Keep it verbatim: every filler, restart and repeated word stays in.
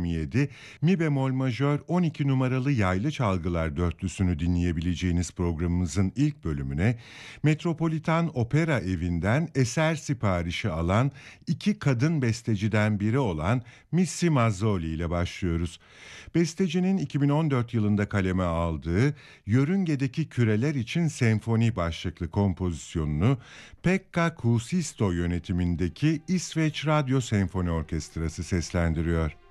yirmi yedi, mi bemol majör on iki numaralı yaylı çalgılar dörtlüsünü dinleyebileceğiniz programımızın ilk bölümüne Metropolitan Opera Evi'nden eser siparişi alan iki kadın besteciden biri olan Missy Mazzoli ile başlıyoruz. Bestecinin iki bin on dört yılında kaleme aldığı Yörünge'deki Küreler için Senfoni başlıklı kompozisyonunu Pekka Kuusisto yönetimindeki İsveç Radyo Senfoni Orkestrası seslendiriyor.